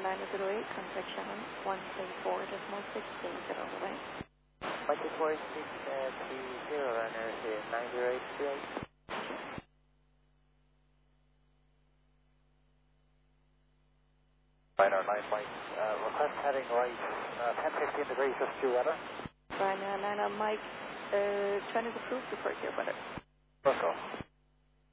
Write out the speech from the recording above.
908, contact Shannon 134.6, please get on the way. 146 at 30, runner is 908. Radar 9 Mike, request heading right, 10-15 degrees, just 2 runner. Ryanair 9 Mike, China's approved, report here, weather. Protocol.